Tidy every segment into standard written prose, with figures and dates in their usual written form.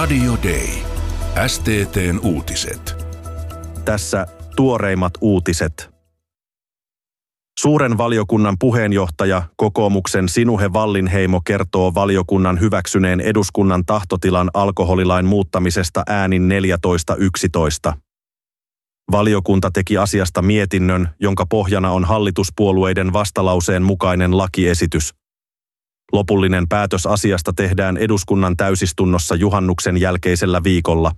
Radio Day. STT:n uutiset. Tässä tuoreimmat uutiset. Suuren valiokunnan puheenjohtaja, kokoomuksen Sinuhe Wallinheimo kertoo valiokunnan hyväksyneen eduskunnan tahtotilan alkoholilain muuttamisesta äänin 14-11. Valiokunta teki asiasta mietinnön, jonka pohjana on hallituspuolueiden vastalauseen mukainen lakiesitys. Lopullinen päätös asiasta tehdään eduskunnan täysistunnossa juhannuksen jälkeisellä viikolla.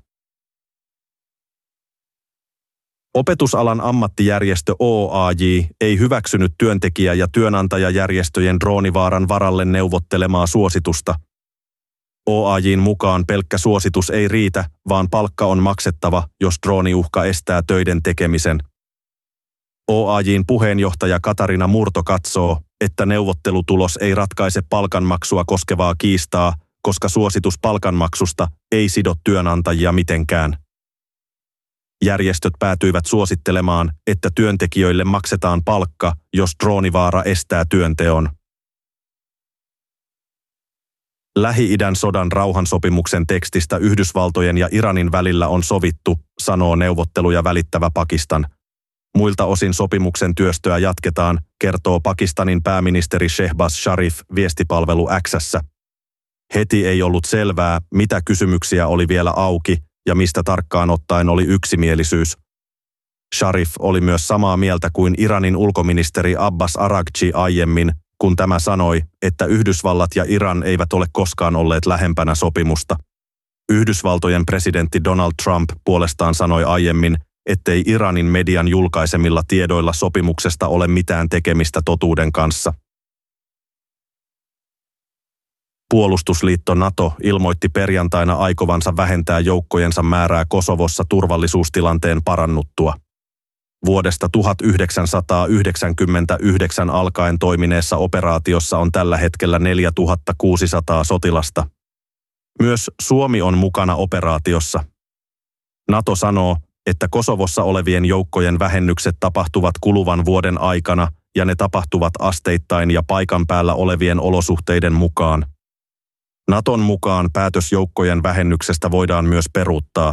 Opetusalan ammattijärjestö OAJ ei hyväksynyt työntekijä- ja työnantajajärjestöjen droonivaaran varalle neuvottelemaa suositusta. OAJ:n mukaan pelkkä suositus ei riitä, vaan palkka on maksettava, jos drooniuhka estää töiden tekemisen. OAJ:n puheenjohtaja Katarina Murto katsoo, että neuvottelutulos ei ratkaise palkanmaksua koskevaa kiistaa, koska suositus palkanmaksusta ei sido työnantajia mitenkään. Järjestöt päätyivät suosittelemaan, että työntekijöille maksetaan palkka, jos droonivaara estää työnteon. Lähi-idän sodan rauhansopimuksen tekstistä Yhdysvaltojen ja Iranin välillä on sovittu, sanoo neuvotteluja välittävä Pakistan. Muilta osin sopimuksen työstöä jatketaan, kertoo Pakistanin pääministeri Shehbaz Sharif viestipalvelu X:ssä. Heti ei ollut selvää, mitä kysymyksiä oli vielä auki ja mistä tarkkaan ottaen oli yksimielisyys. Sharif oli myös samaa mieltä kuin Iranin ulkoministeri Abbas Araghchi aiemmin, kun tämä sanoi, että Yhdysvallat ja Iran eivät ole koskaan olleet lähempänä sopimusta. Yhdysvaltojen presidentti Donald Trump puolestaan sanoi aiemmin, ettei Iranin median julkaisemilla tiedoilla sopimuksesta ole mitään tekemistä totuuden kanssa. Puolustusliitto NATO ilmoitti perjantaina aikovansa vähentää joukkojensa määrää Kosovossa turvallisuustilanteen parannuttua. Vuodesta 1999 alkaen toimineessa operaatiossa on tällä hetkellä 4600 sotilasta. Myös Suomi on mukana operaatiossa. NATO sanoo, että Kosovossa olevien joukkojen vähennykset tapahtuvat kuluvan vuoden aikana ja ne tapahtuvat asteittain ja paikan päällä olevien olosuhteiden mukaan. Naton mukaan päätös joukkojen vähennyksestä voidaan myös peruuttaa.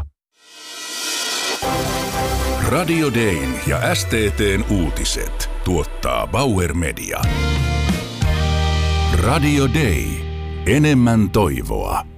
Radio Dayn ja STT:n uutiset tuottaa Bauer Media. Radio Day. Enemmän toivoa.